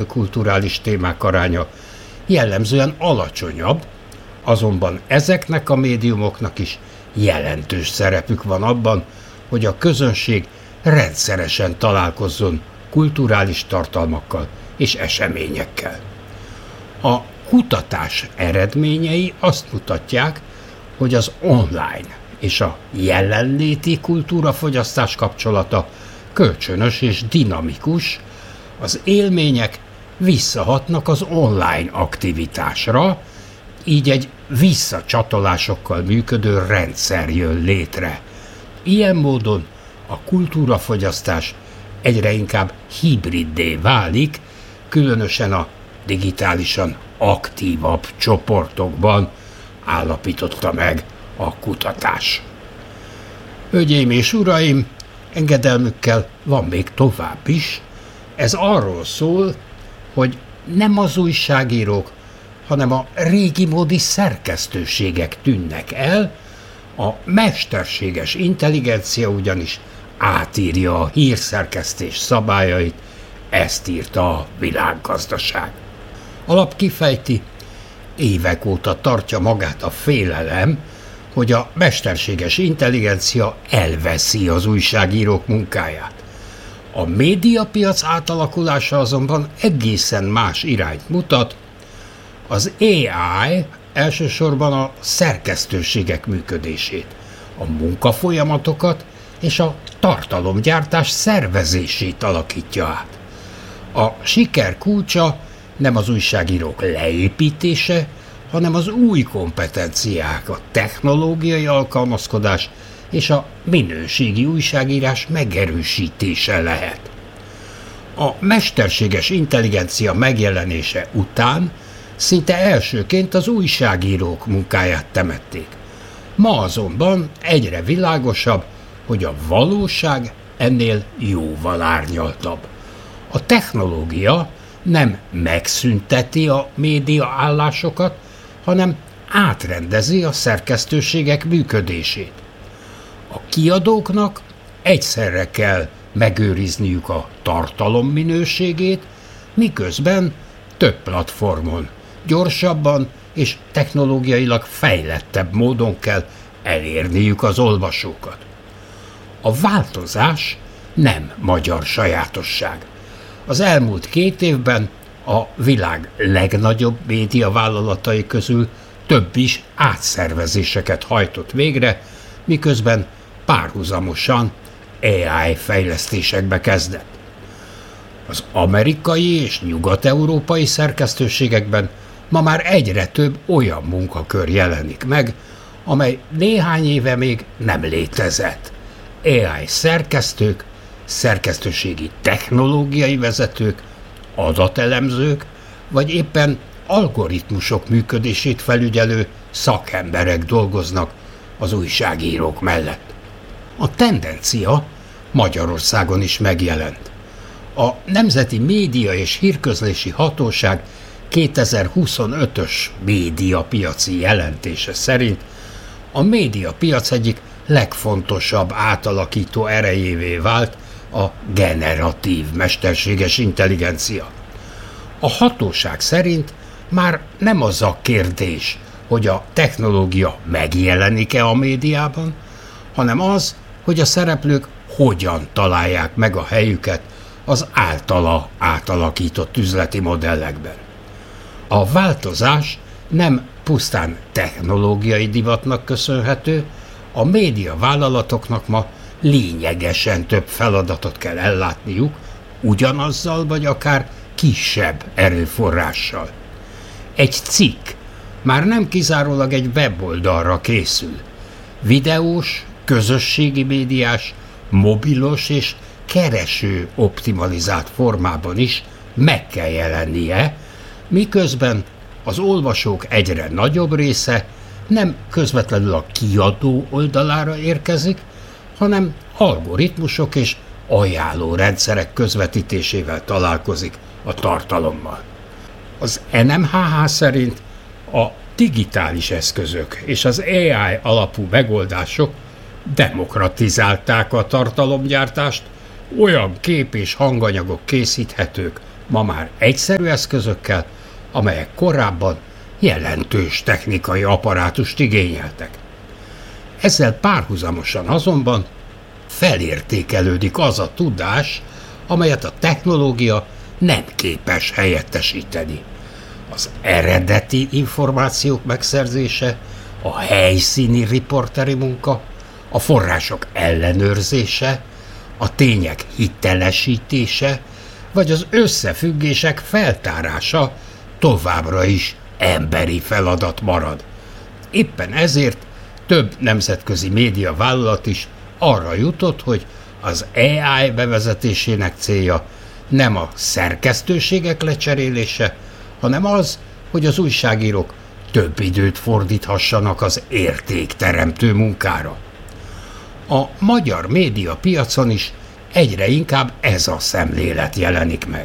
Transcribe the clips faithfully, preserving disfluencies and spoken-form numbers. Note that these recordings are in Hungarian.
kulturális témák aránya jellemzően alacsonyabb, azonban ezeknek a médiumoknak is jelentős szerepük van abban, hogy a közönség rendszeresen találkozzon kulturális tartalmakkal és eseményekkel. A kutatás eredményei azt mutatják, hogy az online és a jelenléti kultúrafogyasztás kapcsolata kölcsönös és dinamikus, az élmények visszahatnak az online aktivitásra, így egy visszacsatolásokkal működő rendszer jön létre. Ilyen módon a kultúrafogyasztás egyre inkább hibriddé válik, különösen a digitálisan aktívabb csoportokban, állapította meg a kutatás. Hölgyeim és uraim, engedelmükkel van még tovább is. Ez arról szól, hogy nem az újságírók, hanem a régi módi szerkesztőségek tűnnek el, a mesterséges intelligencia ugyanis átírja a hírszerkesztés szabályait, ezt írta a Világgazdaság. Alap kifejti, évek óta tartja magát a félelem, hogy a mesterséges intelligencia elveszi az újságírók munkáját. A médiapiac átalakulása azonban egészen más irányt mutat. Az á i elsősorban a szerkesztőségek működését, a munkafolyamatokat és a tartalomgyártás szervezését alakítja át. A siker kulcsa nem az újságírók leépítése, hanem az új kompetenciák, a technológiai alkalmazkodás és a minőségi újságírás megerősítése lehet. A mesterséges intelligencia megjelenése után szinte elsőként az újságírók munkáját temették. Ma azonban egyre világosabb, hogy a valóság ennél jóval árnyaltabb. A technológia nem megszünteti a média állásokat, hanem átrendezi a szerkesztőségek működését. A kiadóknak egyszerre kell megőrizniük a tartalom minőségét, miközben több platformon, gyorsabban és technológiailag fejlettebb módon kell elérniük az olvasókat. A változás nem magyar sajátosság. Az elmúlt két évben a világ legnagyobb médiavállalatai közül több is átszervezéseket hajtott végre, miközben párhuzamosan á i fejlesztésekbe kezdett. Az amerikai és nyugat-európai szerkesztőségekben ma már egyre több olyan munkakör jelenik meg, amely néhány éve még nem létezett. á i szerkesztők, szerkesztőségi technológiai vezetők, adatelemzők, vagy éppen algoritmusok működését felügyelő szakemberek dolgoznak az újságírók mellett. A tendencia Magyarországon is megjelent. A Nemzeti Média és Hírközlési Hatóság kétezer-huszonötös médiapiaci jelentése szerint a médiapiac egyik legfontosabb átalakító erejévé vált a generatív mesterséges intelligencia. A hatóság szerint már nem az a kérdés, hogy a technológia megjelenik-e a médiában, hanem az, hogy a szereplők hogyan találják meg a helyüket az általa átalakított üzleti modellekben. A változás nem pusztán technológiai divatnak köszönhető, a médiavállalatoknak ma lényegesen több feladatot kell ellátniuk, ugyanazzal vagy akár kisebb erőforrással. Egy cikk már nem kizárólag egy weboldalra készül. Videós, közösségi médiás, mobilos és kereső optimalizált formában is meg kell jelennie, miközben az olvasók egyre nagyobb része nem közvetlenül a kiadó oldalára érkezik, hanem algoritmusok és ajánló rendszerek közvetítésével találkozik a tartalommal. Az en em há há szerint a digitális eszközök és az á i alapú megoldások demokratizálták a tartalomgyártást, olyan kép és hanganyagok készíthetők ma már egyszerű eszközökkel, amelyek korábban jelentős technikai apparátust igényeltek. Ezzel párhuzamosan azonban felértékelődik az a tudás, amelyet a technológia nem képes helyettesíteni. Az eredeti információk megszerzése, a helyszíni riporteri munka, a források ellenőrzése, a tények hitelesítése, vagy az összefüggések feltárása továbbra is emberi feladat marad. Éppen ezért több nemzetközi médiavállalat is arra jutott, hogy az á i bevezetésének célja nem a szerkesztőségek lecserélése, hanem az, hogy az újságírók több időt fordíthassanak az értékteremtő munkára. A magyar médiapiacon is egyre inkább ez a szemlélet jelenik meg.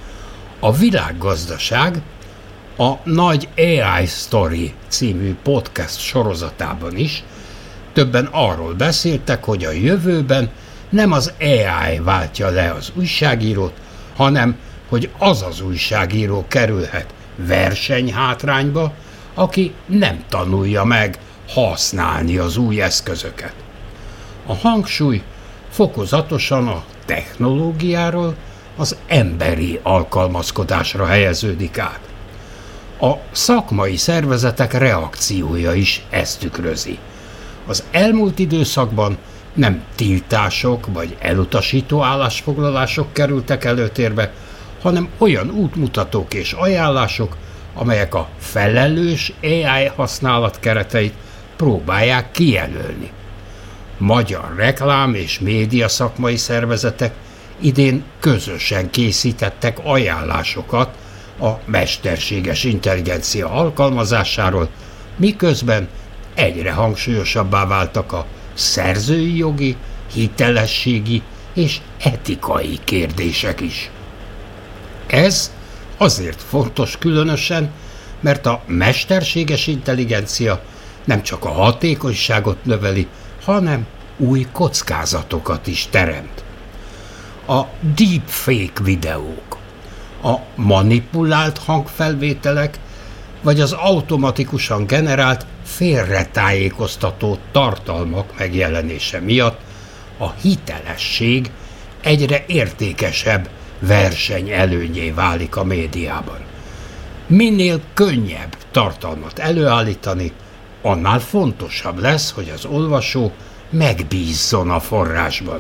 A Világgazdaság a Nagy á i Story című podcast sorozatában is többen arról beszéltek, hogy a jövőben nem az á i váltja le az újságírót, hanem hogy az az újságíró kerülhet versenyhátrányba, aki nem tanulja meg használni az új eszközöket. A hangsúly fokozatosan a technológiáról az emberi alkalmazkodásra helyeződik át. A szakmai szervezetek reakciója is ezt tükrözi. Az elmúlt időszakban nem tiltások vagy elutasító állásfoglalások kerültek előtérbe, hanem olyan útmutatók és ajánlások, amelyek a felelős á i használat kereteit próbálják kijelölni. Magyar reklám és média szakmai szervezetek idén közösen készítettek ajánlásokat a mesterséges intelligencia alkalmazásáról, miközben egyre hangsúlyosabbá váltak a szerzői jogi, hitelességi és etikai kérdések is. Ez azért fontos különösen, mert a mesterséges intelligencia nem csak a hatékonyságot növeli, hanem új kockázatokat is teremt. A deepfake videók, a manipulált hangfelvételek, vagy az automatikusan generált félretájékoztató tartalmak megjelenése miatt a hitelesség egyre értékesebb versenyelőnyé válik a médiában. Minél könnyebb tartalmat előállítani, annál fontosabb lesz, hogy az olvasó megbízzon a forrásban.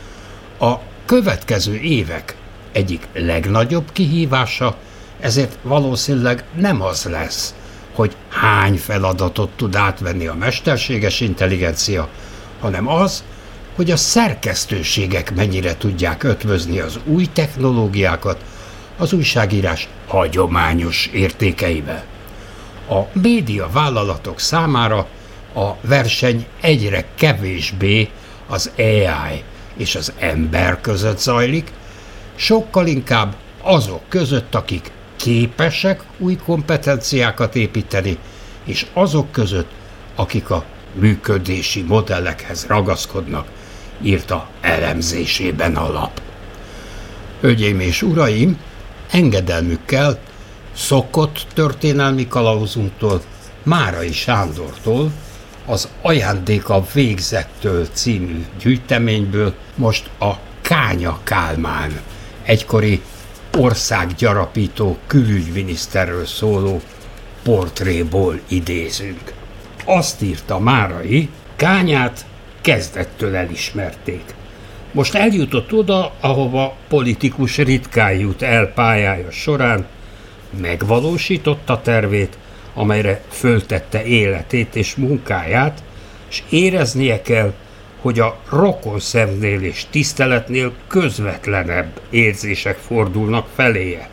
A következő évek egyik legnagyobb kihívása ezért valószínűleg nem az lesz, hogy hány feladatot tud átvenni a mesterséges intelligencia, hanem az, hogy a szerkesztőségek mennyire tudják ötvözni az új technológiákat az újságírás hagyományos értékeivel. A médiavállalatok számára a verseny egyre kevésbé az á i és az ember között zajlik, sokkal inkább azok között, akik képesek új kompetenciákat építeni, és azok között, akik a működési modellekhez ragaszkodnak, írta elemzésében a lap. Hölgyeim és uraim, engedelmükkel szokott történelmi kalauzunktól, Márai Sándortól, az Ajándéka végzettől című gyűjteményből most a Kánya Kálmán, egykori országgyarapító külügyminiszterről szóló portréból idézünk. Azt írta Márai, Kányát kezdettől elismerték. Most eljutott oda, ahova politikus ritkán jut el pályája során, megvalósította tervét, amelyre föltette életét és munkáját, és éreznie kell, hogy a rokonszemnél és tiszteletnél közvetlenebb érzések fordulnak feléje.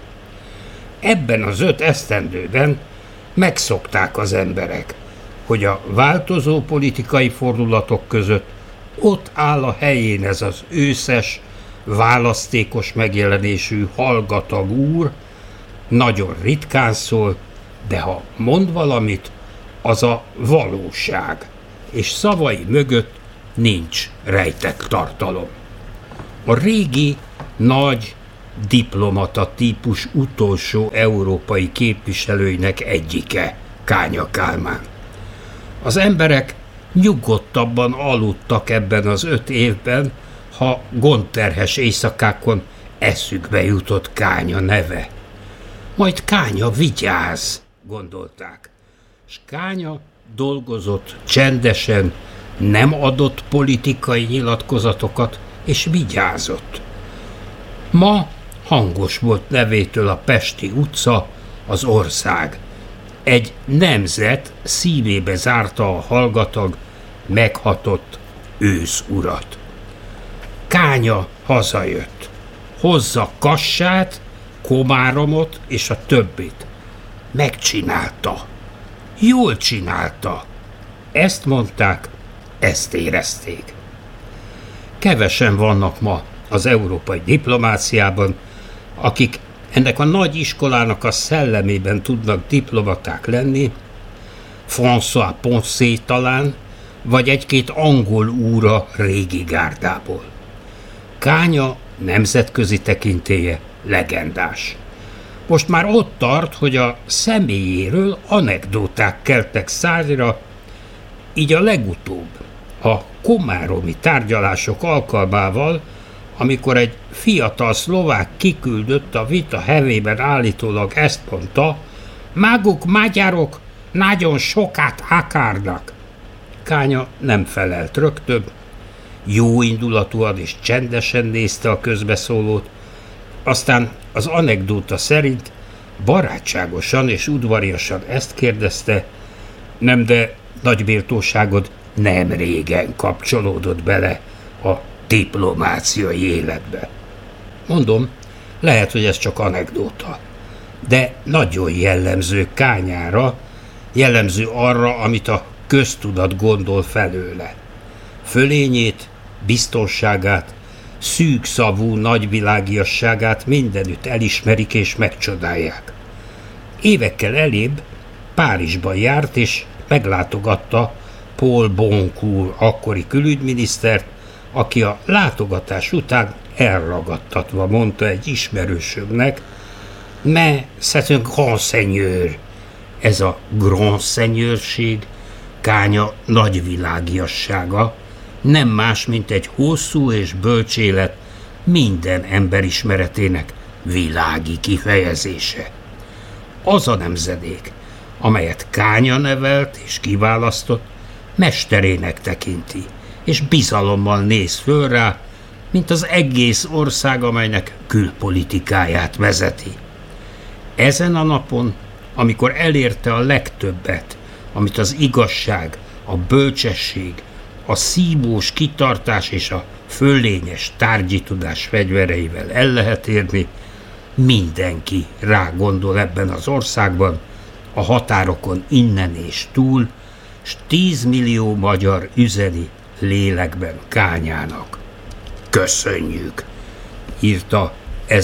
Ebben az öt esztendőben megszokták az emberek, hogy a változó politikai fordulatok között ott áll a helyén ez az őszes, választékos megjelenésű hallgatag úr, nagyon ritkán szól, de ha mond valamit, az a valóság, és szavai mögött nincs rejtett tartalom. A régi, nagy, diplomata típus utolsó európai képviselőinek egyike, Kánya Kálmán. Az emberek nyugodtabban aludtak ebben az öt évben, ha gondterhes éjszakákon eszükbe jutott Kánya neve. Majd Kánya vigyáz, gondolták, s Kánya dolgozott csendesen, nem adott politikai nyilatkozatokat, és vigyázott. Ma hangos volt nevétől a Pesti utca, az ország. Egy nemzet szívébe zárta a hallgatag, meghatott őszurat. Kánya hazajött. Hozza Kassát, Komáromot és a többit. Megcsinálta. Jól csinálta. Ezt mondták, ezt érezték. Kevesen vannak ma az európai diplomáciában, akik ennek a nagy iskolának a szellemében tudnak diplomaták lenni, François Poncet talán, vagy egy-két angol úra régi gárdából. Kánya nemzetközi tekintélye legendás. Most már ott tart, hogy a személyéről anekdóták keltek szárnyra, így a legutóbb, a komáromi tárgyalások alkalmával, amikor egy fiatal szlovák kiküldött a vita hevében állítólag ezt mondta, maguk magyarok nagyon sokat akarnak. Kánya nem felelt rögtön, jó indulatúan és csendesen nézte a közbeszólót, aztán az anekdóta szerint barátságosan és udvariasan ezt kérdezte, nem, de nagyméltóságod nem régen kapcsolódott bele a diplomáciai életbe. Mondom, lehet, hogy ez csak anekdóta, de nagyon jellemző Kányára, jellemző arra, amit a köztudat gondol felőle. Fölényét, biztonságát, szűkszavú nagyvilágiasságát mindenütt elismerik és megcsodálják. Évekkel elébb Párizsban járt és meglátogatta Paul Boncourt akkori külügyminisztert, aki a látogatás után elragadtatva mondta egy ismerősömnek, mais c'est un grand seigneur. Ez a grand seigneurség, Kánya nagyvilágiassága, nem más, mint egy hosszú és bölcs élet minden emberismeretének világi kifejezése. Az a nemzedék, amelyet Kánya nevelt és kiválasztott, mesterének tekinti, és bizalommal néz föl rá, mint az egész ország, amelynek külpolitikáját vezeti. Ezen a napon, amikor elérte a legtöbbet, amit az igazság, a bölcsesség, a szívós kitartás és a föllényes tárgyi tudás fegyvereivel el lehet érni, mindenki rá gondol ebben az országban, a határokon innen és túl, s tízmillió magyar üzeni lélekben Kányának. Köszönjük, írta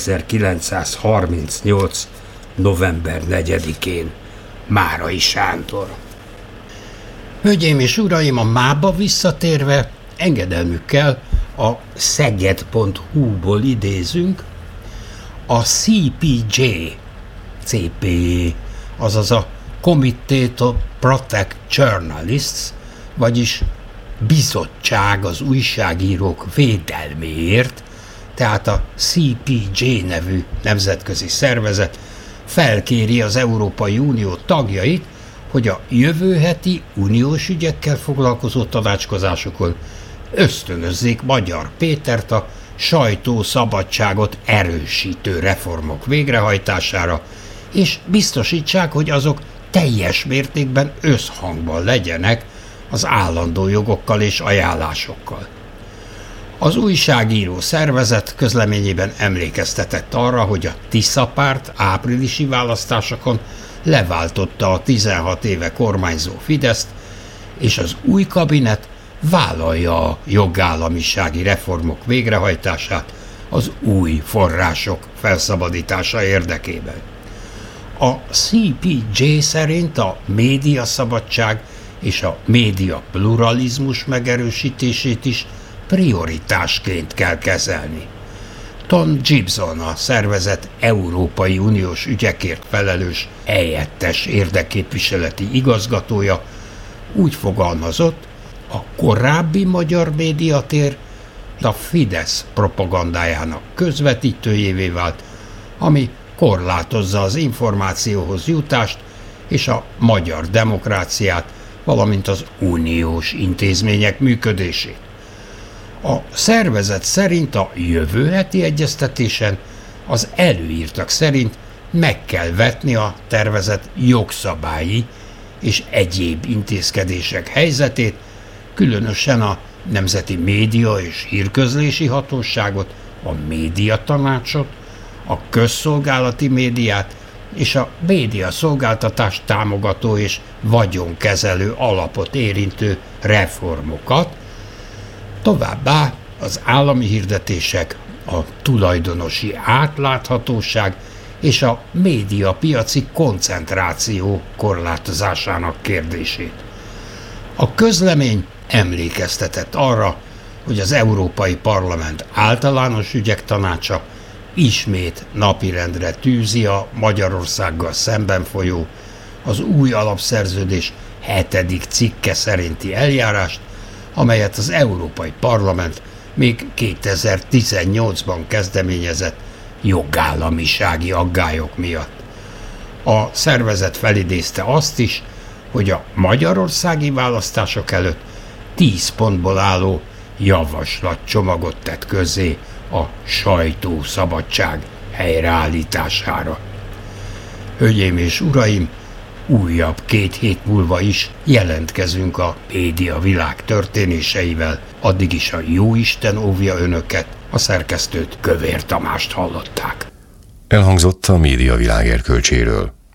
ezerkilencszázharmincnyolc. november negyedikén Márai Sándor. Hölgyeim és uraim, a mába visszatérve, engedelmükkel a szeged pont hu-ból idézünk, a cé pé jé, cé pé jé, azaz a Committee to Protect Journalists, vagyis bizottság az újságírók védelméért, tehát a cé pé jé nevű nemzetközi szervezet felkéri az Európai Unió tagjait, hogy a jövő heti uniós ügyekkel foglalkozó tanácskozásokon ösztönözzék Magyar Pétert a sajtószabadságot erősítő reformok végrehajtására, és biztosítsák, hogy azok teljes mértékben összhangban legyenek az állandó jogokkal és ajánlásokkal. Az újságíró szervezet közleményében emlékeztetett arra, hogy a Tisza párt áprilisi választásokon leváltotta a tizenhat éve kormányzó Fideszt, és az új kabinet vállalja a jogállamisági reformok végrehajtását az új források felszabadítása érdekében. A cé pé jé szerint a médiaszabadság és a média pluralizmus megerősítését is prioritásként kell kezelni. Tom Gibson, a szervezet Európai Uniós ügyekért felelős helyettes érdekképviseleti igazgatója úgy fogalmazott, a korábbi magyar médiatér a Fidesz propagandájának közvetítőjévé vált, ami korlátozza az információhoz jutást és a magyar demokráciát, valamint az uniós intézmények működését. A szervezet szerint a jövő heti egyeztetésen az előírtak szerint meg kell vetni a tervezett jogszabályi és egyéb intézkedések helyzetét, különösen a Nemzeti Média és Hírközlési Hatóságot, a Médiatanácsot, a közszolgálati médiát és a médiaszolgáltatás támogató és vagyonkezelő alapot érintő reformokat, továbbá az állami hirdetések, a tulajdonosi átláthatóság és a médiapiaci koncentráció korlátozásának kérdését. A közlemény emlékeztetett arra, hogy az Európai Parlament Általános Ügyek Tanácsa ismét napirendre tűzi a Magyarországgal szemben folyó, az új alapszerződés hetedik cikke szerinti eljárást, amelyet az Európai Parlament még kétezer-tizennyolcban kezdeményezett jogállamisági aggályok miatt. A szervezet felidézte azt is, hogy a magyarországi választások előtt tíz pontból álló javaslatcsomagot tett közzé a sajtószabadság helyreállítására. Hölgyeim és uraim, újabb két hét múlva is jelentkezünk a média világ történéseivel, addig is a jóisten óvja önöket, a szerkesztőt, Kövér Tamást hallották. Elhangzott a média világ erkölcséről.